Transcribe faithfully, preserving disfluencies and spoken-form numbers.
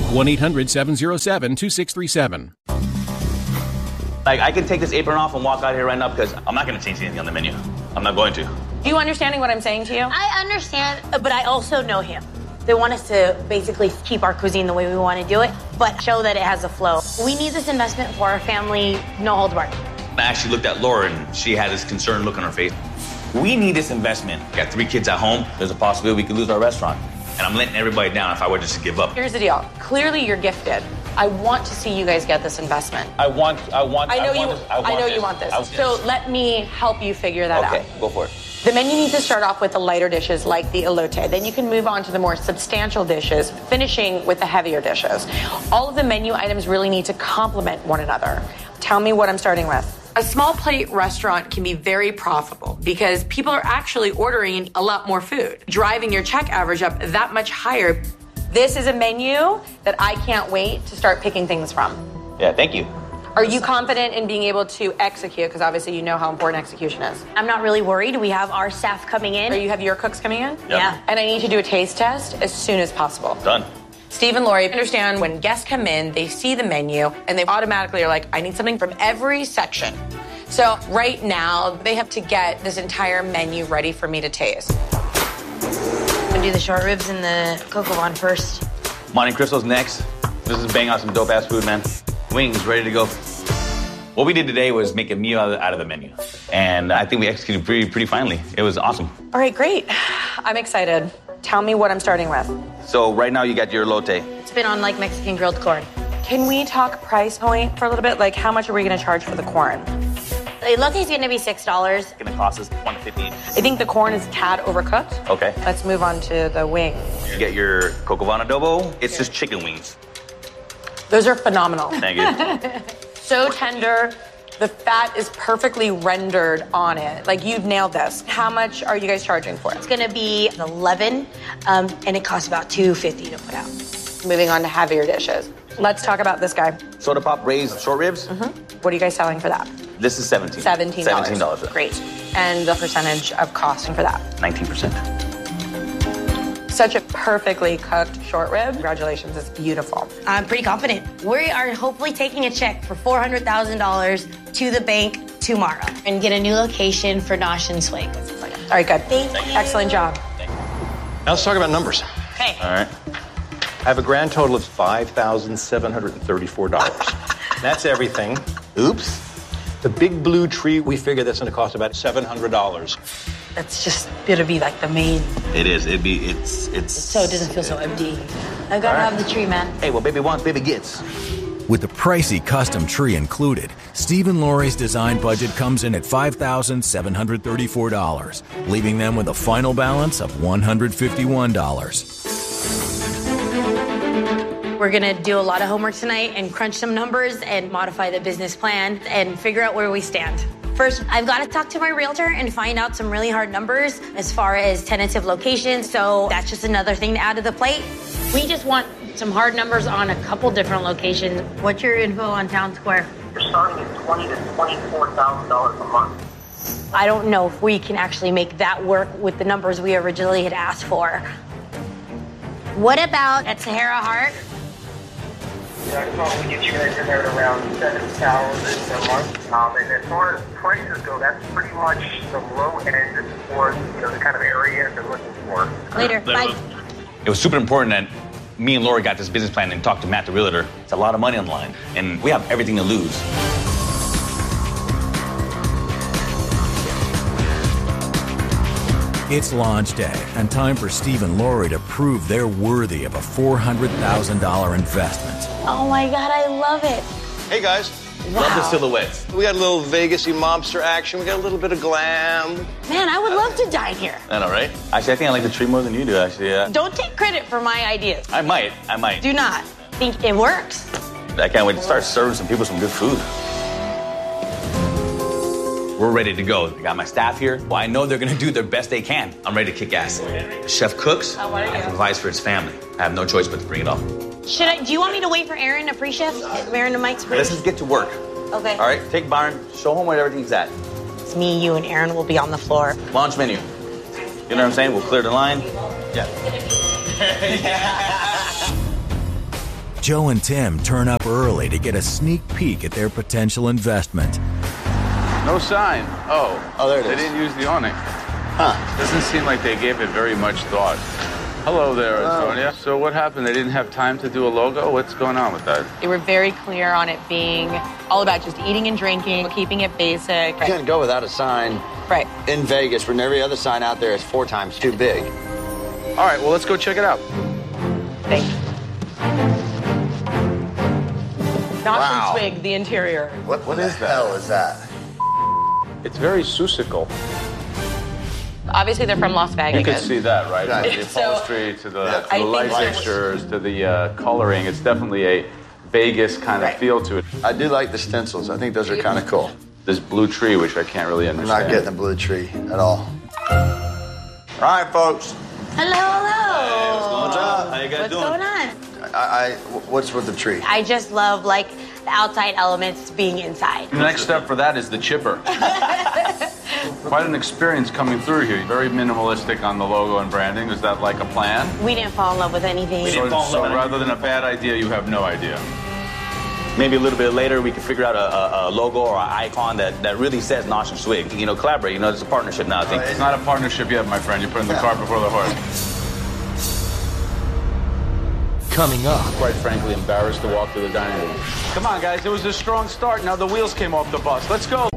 one eight hundred seven oh seven two six three seven. Like, I can take this apron off and walk out here right now because I'm not going to change anything on the menu. I'm not going to. Do you understanding what I'm saying to you? I understand, but I also know him. They want us to basically keep our cuisine the way we want to do it, but show that it has a flow. We need this investment for our family, no holds barred. I actually looked at Laura, and she had this concerned look on her face. We need this investment. Got three kids at home. There's a possibility we could lose our restaurant. And I'm letting everybody down if I were just to give up. Here's the deal. Clearly, you're gifted. I want to see you guys get this investment. I want, I want, I know I want you. this, I, want I know this. you want this. I, so yes. let me help you figure that okay, out. Okay, go for it. The menu needs to start off with the lighter dishes like the elote. Then you can move on to the more substantial dishes, finishing with the heavier dishes. All of the menu items really need to complement one another. Tell me what I'm starting with. A small plate restaurant can be very profitable because people are actually ordering a lot more food, driving your check average up that much higher. This is a menu that I can't wait to start picking things from. Yeah, thank you. Are you confident in being able to execute? Because obviously you know how important execution is. I'm not really worried. We have our staff coming in. Or you have your cooks coming in? Yep. Yeah. And I need to do a taste test as soon as possible. Done. Steve and Lori understand when guests come in, they see the menu, and they automatically are like, I need something from every section. So right now, they have to get this entire menu ready for me to taste. I'm gonna do the short ribs and the coco bun first. Monte Cristo's next. This is bang out some dope-ass food, man. Wings, ready to go. What we did today was make a meal out of, out of the menu. And I think we executed pretty, pretty finely. It was awesome. All right, great. I'm excited. Tell me what I'm starting with. So right now you got your elote. It's been on like Mexican grilled corn. Can we talk price point for a little bit? Like, how much are we gonna charge for the corn? The elote is gonna be six dollars. It's gonna cost us one fifty. I think the corn is a tad overcooked. Okay. Let's move on to the wing. You get your coco van adobo. It's just chicken wings. Those are phenomenal. Thank you. So tender. The fat is perfectly rendered on it. Like, you've nailed this. How much are you guys charging for it? It's gonna be eleven, um, and it costs about two fifty to put out. Moving on to heavier dishes. Let's talk about this guy. Soda pop raised short ribs. Mm-hmm. What are you guys selling for that? This is seventeen. Seventeen dollars. Seventeen dollars. Great. And the percentage of costing for that? Nineteen percent. Such a perfectly cooked short rib. Congratulations, it's beautiful. I'm pretty confident. We are hopefully taking a check for four hundred thousand dollars to the bank tomorrow and get a new location for Nosh and Swig. All right, good. Thank you. Excellent job. Now let's talk about numbers. Hey. All right. I have a grand total of five thousand seven hundred thirty-four dollars. That's everything. Oops. The big blue tree, we figure that's going to cost about seven hundred dollars. That's just gonna be like the main. It is. It'd be. It's. It's. So it doesn't feel so empty. I gotta All right. have the tree, man. Hey, what baby wants, baby gets. With the pricey custom tree included, Steve and Lori's design budget comes in at five thousand seven hundred thirty-four dollars, leaving them with a final balance of one hundred fifty-one dollars. We're gonna do a lot of homework tonight and crunch some numbers and modify the business plan and figure out where we stand. First, I've got to talk to my realtor and find out some really hard numbers as far as tentative locations, so that's just another thing to add to the plate. We just want some hard numbers on a couple different locations. What's your info on Town Square? You're starting at twenty to twenty-four thousand dollars a month. I don't know if we can actually make that work with the numbers we originally had asked for. What about at Sahara Heart? Yeah, I could probably get you guys in there at around seven thousand a month. Um, and as far as prices go, that's pretty much the low end for, you know, the kind of area they're looking for. Later, bye. It was super important that me and Lori got this business plan and talked to Matt, the realtor. It's a lot of money on the line, and we have everything to lose. It's launch day, and time for Steve and Lori to prove they're worthy of a four hundred thousand dollars investment. Oh my God, I love it. Hey, guys. Love the silhouettes. We got a little Vegas-y mobster action. We got a little bit of glam. Man, I would love to dine here. I know, right? Actually, I think I like the tree more than you do, actually, yeah. Don't take credit for my ideas. I might, I might. Do not. I think it works. I can't wait to start serving some people some good food. We're ready to go. I got my staff here. Well, I know they're gonna do their best they can. I'm ready to kick ass. The chef cooks, and provides for his family. I have no choice but to bring it off. Should I? Do you want me to wait for Aaron, a pre-chef? Aaron and Mike's pre Let's just get to work. Okay. All right, take Byron, show him where everything's at. It's me, you, and Aaron will be on the floor. Launch menu. You know what I'm saying? We'll clear the line. Yeah. Joe and Tim turn up early to get a sneak peek at their potential investment. No sign. Oh. Oh, there it they is. They didn't use the awning. Huh. Doesn't seem like they gave it very much thought. Hello there, Hello. Antonia. So what happened? They didn't have time to do a logo? What's going on with that? They were very clear on it being all about just eating and drinking, keeping it basic. You can't go without a sign Right. in Vegas when every other sign out there is four times too big. All right, well, let's go check it out. Thank you. Not Wow. from Swig, the interior. What, what is that? hell is that? It's very Seussical. Obviously, they're from Las Vegas. You could see that, right? Right. From the So- upholstery to the, Yeah. to I the light think so. fixtures to the uh, coloring. It's definitely a Vegas kind of Right. feel to it. I do like the stencils. I think those are kind of cool. This blue tree, which I can't really I'm understand. not getting the blue tree at all. All right, folks. Hello, hello. What's up? How you guys What's doing? going on? I, I, what's with the tree? I just love like the outside elements being inside. The next step for that is the chipper. Quite an experience coming through here. Very minimalistic on the logo and branding. Is that like a plan? We didn't fall in love with anything. So, fall in so love with rather than a bad idea, you have no idea. Maybe a little bit later we can figure out a, a, a logo or an icon that, that really says Nosh and Swig. You know, collaborate. You know, it's a partnership now, I think. It's not a partnership yet, my friend. You're putting the cart before the horse. Coming up, Quite frankly, embarrassed to walk to the dining room. Come on, guys. It was a strong start. Now the wheels came off the bus. Let's go.